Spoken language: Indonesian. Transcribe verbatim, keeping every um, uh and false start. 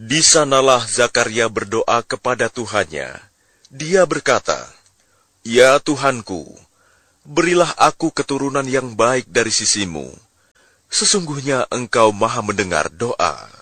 Di sanalah Zakaria berdoa kepada Tuhannya. Dia berkata, "Ya Tuhanku, berilah aku keturunan yang baik dari sisimu. Sesungguhnya Engkau Maha mendengar doa."